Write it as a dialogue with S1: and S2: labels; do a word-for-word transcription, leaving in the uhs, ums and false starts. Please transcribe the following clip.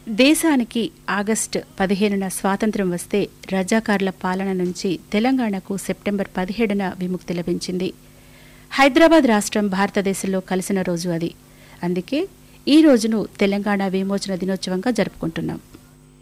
S1: దేశానికి ఆగస్టు పదిహేనున స్వాతంత్ర్యం వస్తే రజాకార్ల పాలన నుంచి తెలంగాణకు సెప్టెంబర్ పదిహేడున విముక్తి లభించింది. హైదరాబాద్ రాష్ట్రం భారతదేశంలో కలిసిన రోజు అది. అందుకే ఈ రోజును తెలంగాణ విమోచన దినోత్సవంగా జరుపుకుంటున్నాం.